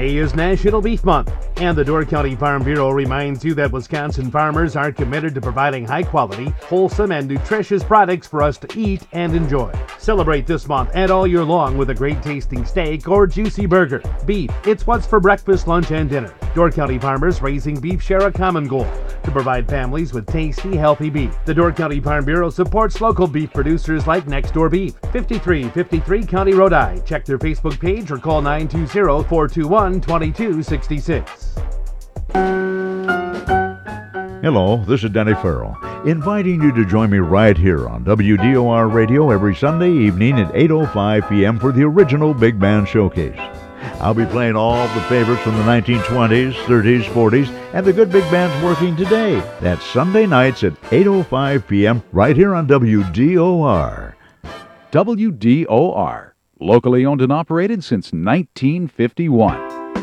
Today is National Beef Month, and the Door County Farm Bureau reminds you that Wisconsin farmers are committed to providing high-quality, wholesome, and nutritious products for us to eat and enjoy. Celebrate this month and all year long with a great-tasting steak or juicy burger. Beef, it's what's for breakfast, lunch, and dinner. Door County farmers raising beef share a common goal to provide families with tasty, healthy beef. The Door County Farm Bureau supports local beef producers like Next Door Beef, 5353 County Road I. Check their Facebook page or call 920-421-2266. Hello, this is Denny Farrell, inviting you to join me right here on WDOR Radio every Sunday evening at 8:05 p.m. for the original Big Band Showcase. I'll be playing all the favorites from the 1920s, 30s, 40s, and the good big bands working today. That's Sunday nights at 8:05 p.m. right here on WDOR. WDOR, locally owned and operated since 1951.